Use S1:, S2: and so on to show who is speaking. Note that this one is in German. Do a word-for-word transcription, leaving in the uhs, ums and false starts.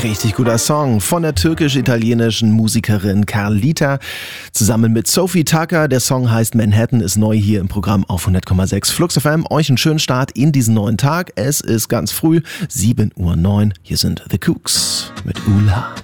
S1: Richtig guter Song von der türkisch-italienischen Musikerin Carlita zusammen mit Sophie Tucker. Der Song heißt Manhattan, ist neu hier im Programm auf hundert Komma sechs Flux F M. Euch einen schönen Start in diesen neuen Tag. Es ist ganz früh, sieben Uhr neun. Hier sind The Kooks mit Ula.